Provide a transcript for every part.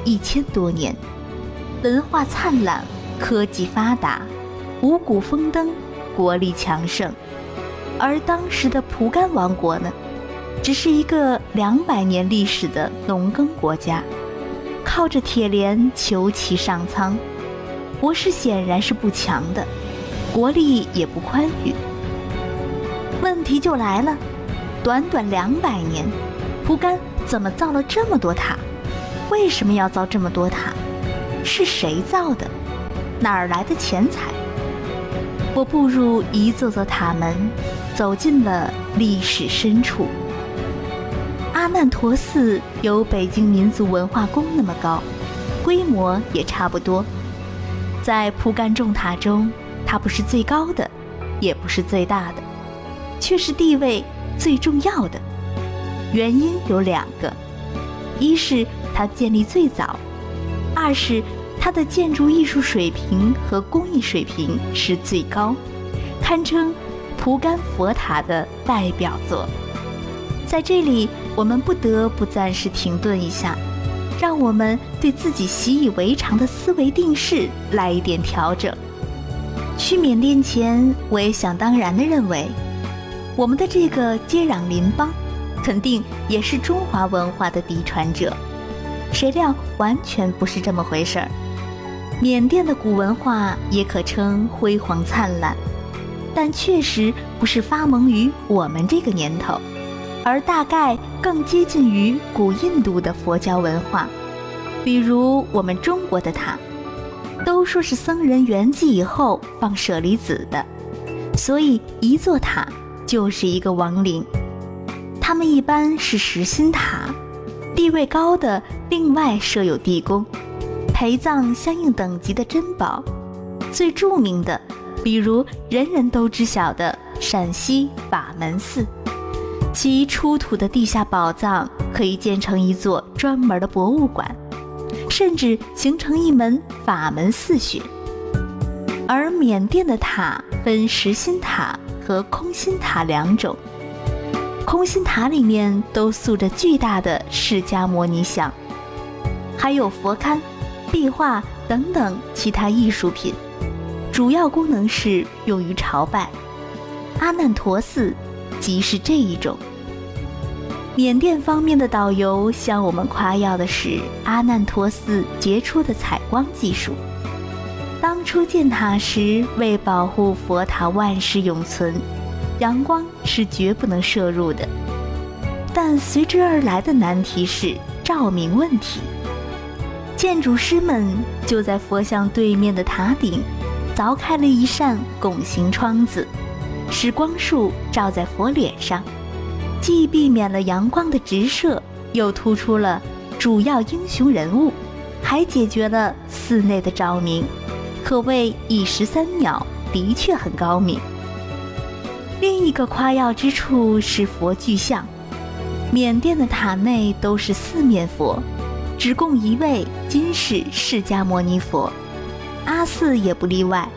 1000多年，文化灿烂，科技发达，五谷丰登，国力强盛。而当时的蒲甘王国呢，只是一个200年历史的农耕国家，靠着铁链求其上苍，国势显然是不强的，国力也不宽裕。问题就来了，短短200年，蒲甘怎么造了这么多塔？为什么要造这么多塔？是谁造的？哪儿来的钱财？我步入一座座塔门，走进了历史深处。阿难陀寺有北京民族文化宫那么高，规模也差不多。在蒲甘众塔中，它不是最高的，也不是最大的，却是地位最重要的。原因有2个，一是它建立最早，二是它的建筑艺术水平和工艺水平是最高，堪称蒲甘佛塔的代表作。在这里，我们不得不暂时停顿一下，让我们对自己习以为常的思维定式来一点调整。去缅甸前，我也想当然地认为，我们的这个接壤邻邦肯定也是中华文化的嫡传者，谁料完全不是这么回事儿。缅甸的古文化也可称辉煌灿烂，但确实不是发蒙于我们这个年头，而大概更接近于古印度的佛教文化。比如我们中国的塔，都说是僧人圆寂以后放舍利子的，所以一座塔就是一个亡灵。他们一般是实心塔，地位高的另外设有地宫，陪葬相应等级的珍宝。最著名的，比如人人都知晓的陕西法门寺，其出土的地下宝藏可以建成一座专门的博物馆，甚至形成一门法门寺学。而缅甸的塔分实心塔和空心塔2种，空心塔里面都塑着巨大的释迦摩尼像，还有佛龛、壁画等等其他艺术品，主要功能是用于朝拜。阿难陀寺即是这一种。缅甸方面的导游向我们夸耀的是阿难陀寺杰出的采光技术。当初建塔时，为保护佛塔万世永存，阳光是绝不能摄入的。但随之而来的难题是照明问题。建筑师们就在佛像对面的塔顶凿开了一扇拱形窗子，使光束照在佛脸上，既避免了阳光的直射，又突出了主要英雄人物，还解决了寺内的照明，可谓一石三鸟，的确很高明。另一个夸耀之处是佛具像，缅甸的塔内都是四面佛，只供一位金氏释迦摩尼佛，阿寺也不例外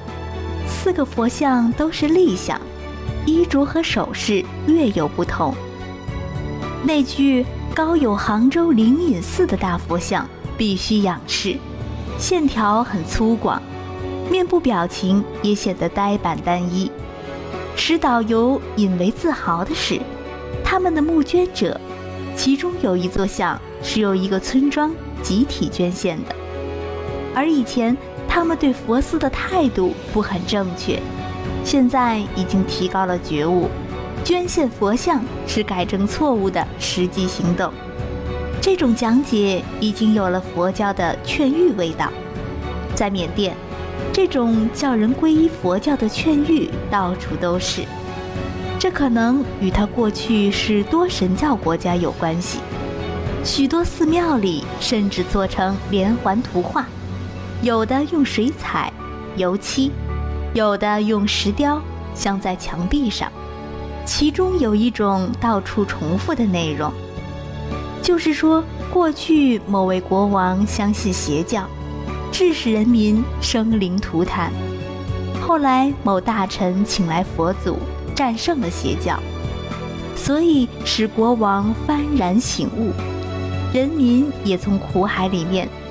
，4个佛像都是立像，衣着和首饰略有不同。那具高有杭州灵隐寺的大佛像必须仰视，线条很粗犷，面部表情也显得呆板单一。使导游引为自豪的是，他们的募捐者，其中有一座像是由一个村庄集体捐献的。而以前他们对佛寺的态度不很正确，现在已经提高了觉悟，捐献佛像是改正错误的实际行动。这种讲解已经有了佛教的劝喻味道。在缅甸，这种叫人皈依佛教的劝喻到处都是，这可能与它过去是多神教国家有关系。许多寺庙里甚至做成连环图画，有的用水彩、油漆，有的用石雕镶在墙壁上，其中有一种到处重复的内容，就是说过去某位国王相信邪教，致使人民生灵涂炭，后来某大臣请来佛祖，战胜了邪教，所以使国王幡然醒悟，人民也从苦海里面